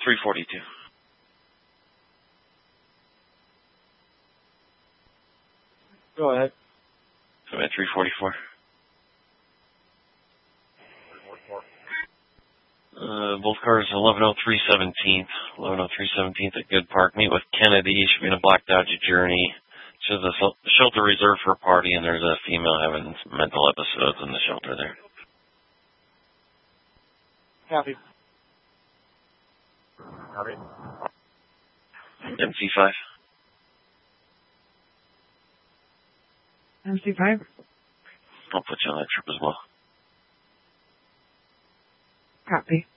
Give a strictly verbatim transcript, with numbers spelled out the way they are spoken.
three forty-two. Go ahead. So I'm at three forty-four. Uh, both cars, eleven oh three seventeenth. eleven oh three seventeenth at Good Park. Meet with Kennedy. Should be in a black Dodge Journey. She's a shelter reserved for a party, and there's a female having some mental episodes in the shelter there. Copy. Copy. M C five. M C five? I'll put you on that trip as well. Copy.